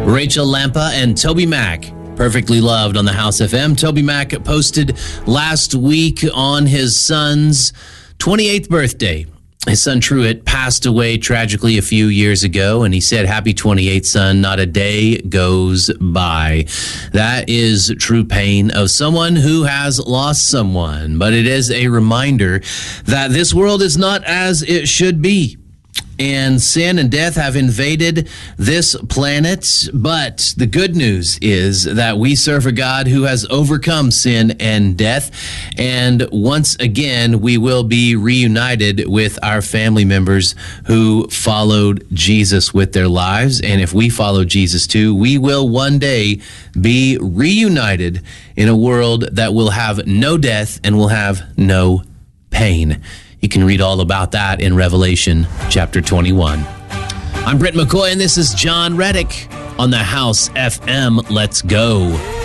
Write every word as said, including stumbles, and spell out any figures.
Rachel Lampa and Toby Mac, Perfectly Loved on the House F M. Toby Mac posted last week on his son's twenty-eighth birthday. His son Truett passed away tragically a few years ago, and he said, "Happy twenty-eighth, son. Not a day goes by." That is true pain of someone who has lost someone, but it is a reminder that this world is not as it should be. And sin and death have invaded this planet. But the good news is that we serve a God who has overcome sin and death. And once again, we will be reunited with our family members who followed Jesus with their lives. And if we follow Jesus too, we will one day be reunited in a world that will have no death and will have no pain. You can read all about that in Revelation chapter twenty-one. I'm Brent McCoy, and this is John Reddick on the House F M. Let's go.